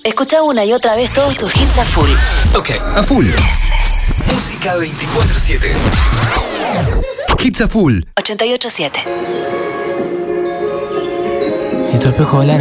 Escucha una y otra vez todos tus hits a full. Ok, a full. Música 24/7. Hits a full. 88.7. Si tu espejo hablara